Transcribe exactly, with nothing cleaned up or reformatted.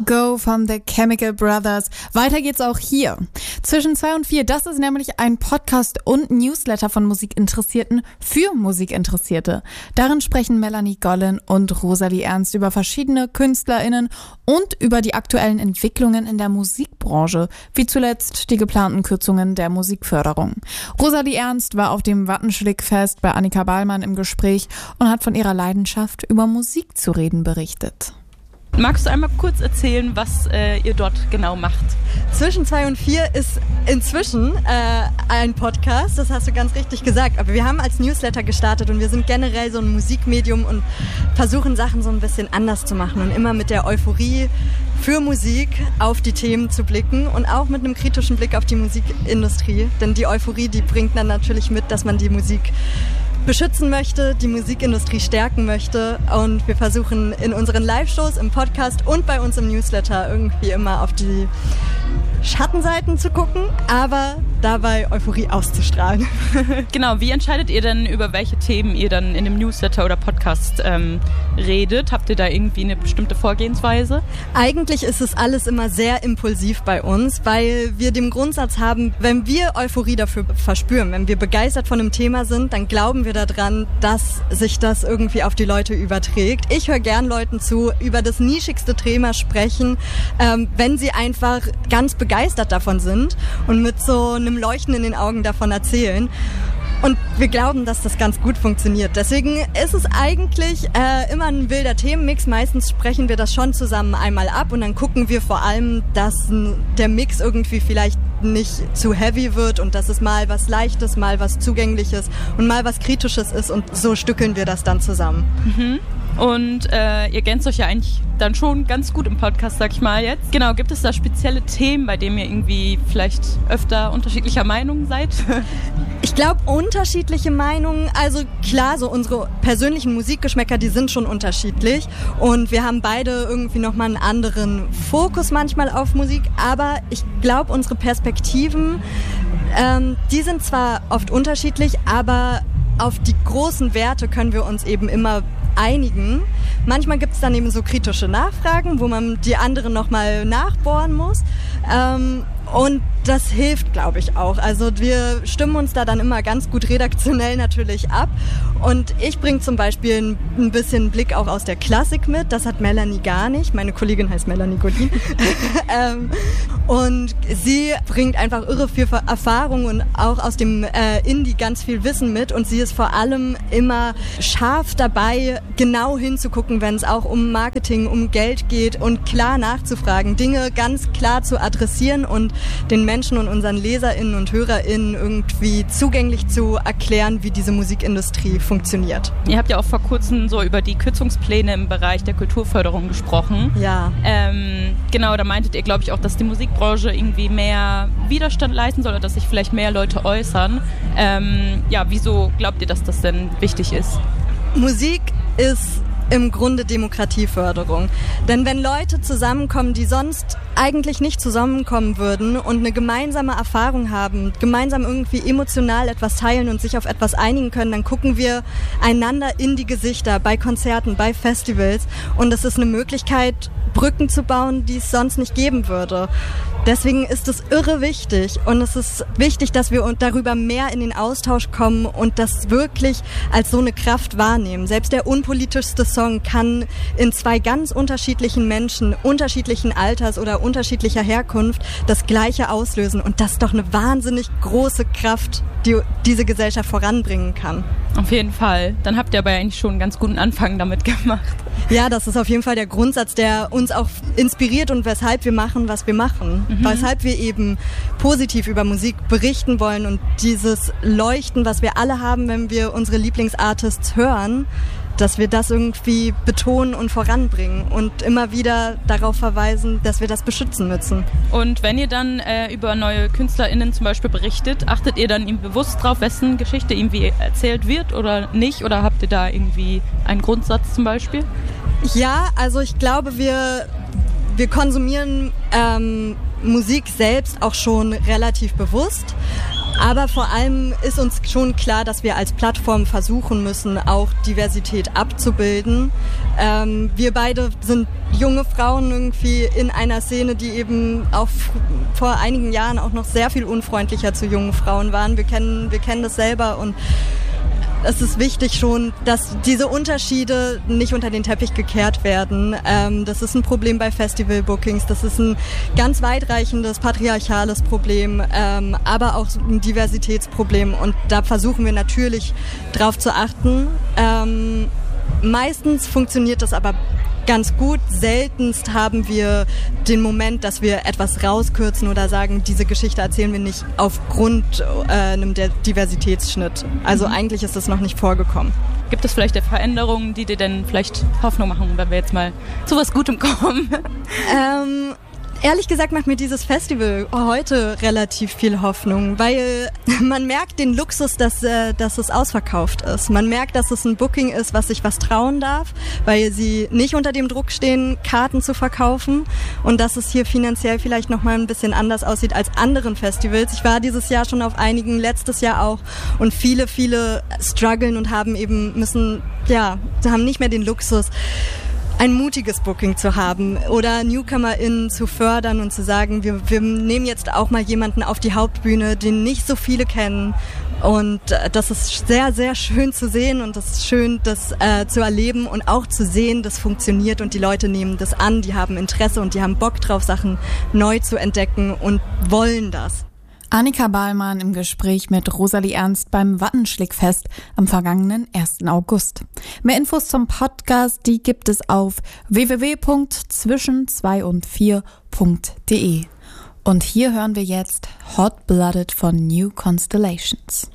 Go von The Chemical Brothers. Weiter geht's auch hier. Zwischen zwei und vier, das ist nämlich ein Podcast und Newsletter von Musikinteressierten für Musikinteressierte. Darin sprechen Melanie Golin und Rosalie Ernst über verschiedene KünstlerInnen und über die aktuellen Entwicklungen in der Musikbranche, wie zuletzt die geplanten Kürzungen der Musikförderung. Rosalie Ernst war auf dem Wattenschlick-Fest bei Annika Ballmann im Gespräch und hat von ihrer Leidenschaft, über Musik zu reden, berichtet. Magst du einmal kurz erzählen, was äh, ihr dort genau macht? Zwischen zwei und vier ist inzwischen äh, ein Podcast, das hast du ganz richtig gesagt. Aber wir haben als Newsletter gestartet und wir sind generell so ein Musikmedium und versuchen Sachen so ein bisschen anders zu machen und immer mit der Euphorie für Musik auf die Themen zu blicken und auch mit einem kritischen Blick auf die Musikindustrie. Denn die Euphorie, die bringt dann natürlich mit, dass man die Musik beschützen möchte, die Musikindustrie stärken möchte, und wir versuchen in unseren Live-Shows, im Podcast und bei uns im Newsletter irgendwie immer auf die Schattenseiten zu gucken, aber dabei Euphorie auszustrahlen. Genau, wie entscheidet ihr denn, über welche Themen ihr dann in dem Newsletter oder Podcast ähm, redet? Habt ihr da irgendwie eine bestimmte Vorgehensweise? Eigentlich ist es alles immer sehr impulsiv bei uns, weil wir den Grundsatz haben, wenn wir Euphorie dafür verspüren, wenn wir begeistert von einem Thema sind, dann glauben wir daran, dass sich das irgendwie auf die Leute überträgt. Ich höre gern Leuten zu, über das nischigste Thema sprechen, ähm, wenn sie einfach ganz begeistert begeistert davon sind und mit so einem Leuchten in den Augen davon erzählen. Und wir glauben, dass das ganz gut funktioniert. Deswegen ist es eigentlich äh, immer ein wilder Themenmix. Meistens sprechen wir das schon zusammen einmal ab und dann gucken wir vor allem, dass n, der Mix irgendwie vielleicht nicht zu heavy wird und dass es mal was Leichtes, mal was Zugängliches und mal was Kritisches ist, und so stückeln wir das dann zusammen. Mhm. Und äh, ihr ergänzt euch ja eigentlich dann schon ganz gut im Podcast, sag ich mal jetzt. Genau, gibt es da spezielle Themen, bei denen ihr irgendwie vielleicht öfter unterschiedlicher Meinung seid? Ich glaube, unterschiedliche Meinungen, also klar, so unsere persönlichen Musikgeschmäcker, die sind schon unterschiedlich und wir haben beide irgendwie nochmal einen anderen Fokus manchmal auf Musik, aber ich glaube, unsere Perspektiven, ähm, die sind zwar oft unterschiedlich, aber auf die großen Werte können wir uns eben immer einigen. Manchmal gibt es dann eben so kritische Nachfragen, wo man die anderen nochmal nachbohren muss. Ähm, und das hilft, glaube ich, auch. Also wir stimmen uns da dann immer ganz gut redaktionell natürlich ab. Und ich bringe zum Beispiel ein, ein bisschen Blick auch aus der Klassik mit. Das hat Melanie gar nicht. Meine Kollegin heißt Melanie Golin. ähm, und sie bringt einfach irre viel Erfahrung und auch aus dem äh, Indie ganz viel Wissen mit. Und sie ist vor allem immer scharf dabei, genau hinzugucken, wenn es auch um Marketing, um Geld geht und klar nachzufragen, Dinge ganz klar zu adressieren und den Menschen und unseren LeserInnen und HörerInnen irgendwie zugänglich zu erklären, wie diese Musikindustrie funktioniert. Ihr habt ja auch vor kurzem so über die Kürzungspläne im Bereich der Kulturförderung gesprochen. Ja. Ähm, genau, da meintet ihr, glaube ich, auch, dass die Musikbranche irgendwie mehr Widerstand leisten soll oder dass sich vielleicht mehr Leute äußern. Ähm, ja, wieso glaubt ihr, dass das denn wichtig ist? Musik ist im Grunde Demokratieförderung. Denn wenn Leute zusammenkommen, die sonst eigentlich nicht zusammenkommen würden und eine gemeinsame Erfahrung haben, gemeinsam irgendwie emotional etwas teilen und sich auf etwas einigen können, dann gucken wir einander in die Gesichter bei Konzerten, bei Festivals, und es ist eine Möglichkeit, Brücken zu bauen, die es sonst nicht geben würde. Deswegen ist es irre wichtig, und es ist wichtig, dass wir darüber mehr in den Austausch kommen und das wirklich als so eine Kraft wahrnehmen. Selbst der unpolitischste Song kann in zwei ganz unterschiedlichen Menschen, unterschiedlichen Alters oder unterschiedlicher Herkunft das Gleiche auslösen, und das ist doch eine wahnsinnig große Kraft, die diese Gesellschaft voranbringen kann. Auf jeden Fall. Dann habt ihr aber eigentlich schon einen ganz guten Anfang damit gemacht. Ja, das ist auf jeden Fall der Grundsatz, der uns auch inspiriert und weshalb wir machen, was wir machen. Mhm. Weshalb wir eben positiv über Musik berichten wollen und dieses Leuchten, was wir alle haben, wenn wir unsere Lieblingsartists hören, dass wir das irgendwie betonen und voranbringen und immer wieder darauf verweisen, dass wir das beschützen müssen. Und wenn ihr dann äh, über neue KünstlerInnen zum Beispiel berichtet, achtet ihr dann ihm bewusst drauf, wessen Geschichte irgendwie erzählt wird oder nicht? Oder habt ihr da irgendwie einen Grundsatz zum Beispiel? Ja, also ich glaube, wir, wir konsumieren ähm, Musik selbst auch schon relativ bewusst. Aber vor allem ist uns schon klar, dass wir als Plattform versuchen müssen, auch Diversität abzubilden. Ähm, wir beide sind junge Frauen irgendwie in einer Szene, die eben auch vor einigen Jahren auch noch sehr viel unfreundlicher zu jungen Frauen waren. Wir kennen, wir kennen das selber und es ist wichtig schon, dass diese Unterschiede nicht unter den Teppich gekehrt werden. Ähm, das ist ein Problem bei Festival-Bookings, das ist ein ganz weitreichendes patriarchales Problem, ähm, aber auch ein Diversitätsproblem und da versuchen wir natürlich drauf zu achten. Ähm, meistens funktioniert das aber ganz gut. Seltenst haben wir den Moment, dass wir etwas rauskürzen oder sagen, diese Geschichte erzählen wir nicht aufgrund äh, einem Diversitätsschnitt. Also mhm. eigentlich ist das noch nicht vorgekommen. Gibt es vielleicht Veränderungen, die dir denn vielleicht Hoffnung machen, wenn wir jetzt mal zu was Gutem kommen? ähm, Ehrlich gesagt macht mir dieses Festival heute relativ viel Hoffnung, weil man merkt den Luxus, dass, äh, dass es ausverkauft ist. Man merkt, dass es ein Booking ist, was sich was trauen darf, weil sie nicht unter dem Druck stehen, Karten zu verkaufen und dass es hier finanziell vielleicht nochmal ein bisschen anders aussieht als anderen Festivals. Ich war dieses Jahr schon auf einigen, letztes Jahr auch und viele, viele strugglen und haben eben müssen, ja, haben nicht mehr den Luxus, ein mutiges Booking zu haben oder NewcomerInnen zu fördern und zu sagen, wir, wir nehmen jetzt auch mal jemanden auf die Hauptbühne, den nicht so viele kennen. Und das ist sehr, sehr schön zu sehen und das ist schön, das äh, zu erleben und auch zu sehen, das funktioniert und die Leute nehmen das an, die haben Interesse und die haben Bock drauf, Sachen neu zu entdecken und wollen das. Annika Ballmann im Gespräch mit Rosalie Ernst beim Wattenschlickfest am vergangenen ersten August. Mehr Infos zum Podcast, die gibt es auf w w w punkt zwischen zwei und vier punkt de. Und hier hören wir jetzt Hot Blooded von New Constellations.